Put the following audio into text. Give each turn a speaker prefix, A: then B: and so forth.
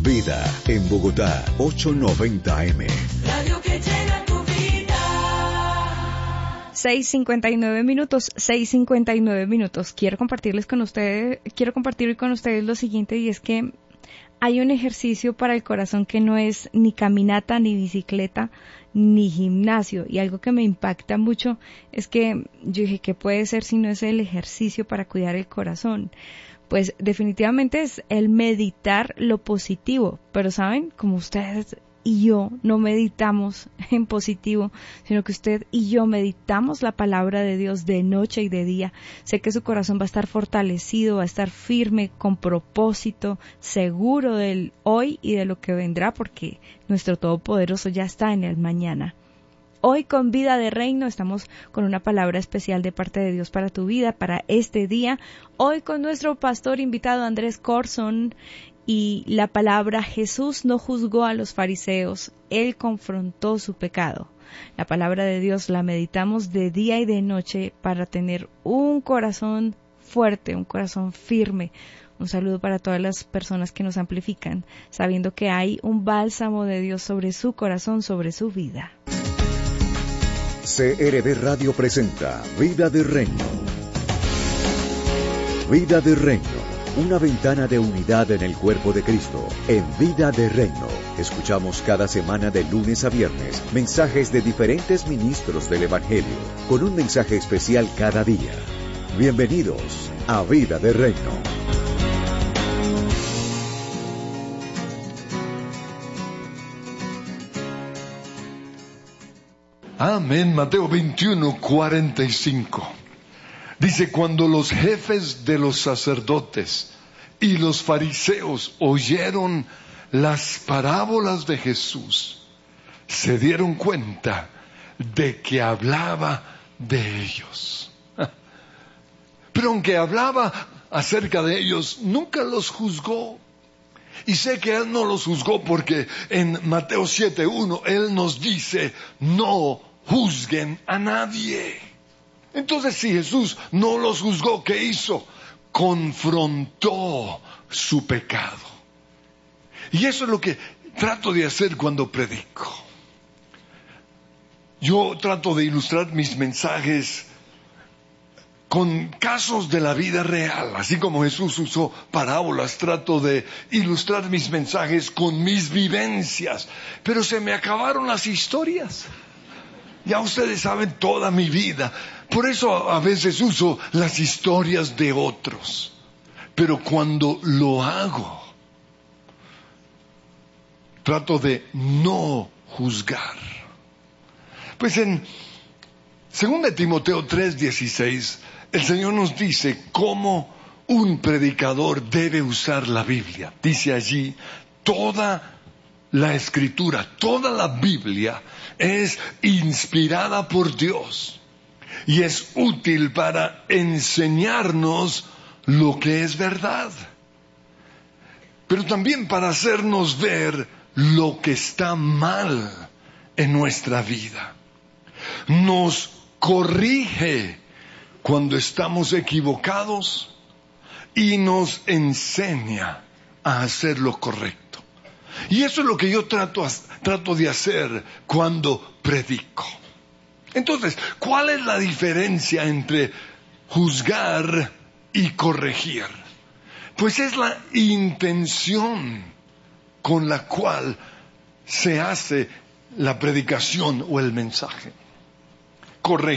A: Vida, en Bogotá, 890 AM.
B: Radio que llena tu vida.
C: 6:59 minutos. Quiero compartir con ustedes lo siguiente, y es que hay un ejercicio para el corazón que no es ni caminata, ni bicicleta, ni gimnasio. Y algo que me impacta mucho es que yo dije, ¿qué puede ser si no es el ejercicio para cuidar el corazón? Pues definitivamente es el meditar lo positivo. Pero ¿saben? Como ustedes y yo no meditamos en positivo, sino que usted y yo meditamos la palabra de Dios de noche y de día, sé que su corazón va a estar fortalecido, va a estar firme, con propósito, seguro del hoy y de lo que vendrá, porque nuestro Todopoderoso ya está en el mañana. Hoy con Vida de Reino estamos con una palabra especial de parte de Dios para tu vida, para este día. Hoy con nuestro pastor invitado Andrés Corson, y la palabra: Jesús no juzgó a los fariseos, Él confrontó su pecado. La palabra de Dios la meditamos de día y de noche para tener un corazón fuerte, un corazón firme. Un saludo para todas las personas que nos amplifican, sabiendo que hay un bálsamo de Dios sobre su corazón, sobre su vida.
A: CRB Radio presenta Vida de Reino. Vida de Reino. Una ventana de unidad en el cuerpo de Cristo. En Vida de Reino, escuchamos cada semana de lunes a viernes mensajes de diferentes ministros del Evangelio, con un mensaje especial cada día. Bienvenidos a Vida de Reino.
D: Amén. Mateo 21:45. Dice: cuando los jefes de los sacerdotes y los fariseos oyeron las parábolas de Jesús, se dieron cuenta de que hablaba de ellos. Pero aunque hablaba acerca de ellos, nunca los juzgó. Y sé que Él no los juzgó porque en Mateo 7:1 Él nos dice: no juzguen a nadie. Entonces, si Jesús no los juzgó, ¿qué hizo? Confrontó su pecado. Y eso es lo que trato de hacer cuando predico. Yo trato de ilustrar mis mensajes con casos de la vida real. Así como Jesús usó parábolas, trato de ilustrar mis mensajes con mis vivencias. Pero se me acabaron las historias. Ya ustedes saben toda mi vida. Por eso a veces uso las historias de otros. Pero cuando lo hago, trato de no juzgar. Pues en 2 Timoteo 3:16, el Señor nos dice cómo un predicador debe usar la Biblia. Dice allí: toda la Escritura, toda la Biblia es inspirada por Dios y es útil para enseñarnos lo que es verdad, pero también para hacernos ver lo que está mal en nuestra vida. Nos corrige cuando estamos equivocados y nos enseña a hacer lo correcto. Y eso es lo que yo trato de hacer cuando predico. Entonces, ¿cuál es la diferencia entre juzgar y corregir? Pues es la intención con la cual se hace la predicación o el mensaje. Corregir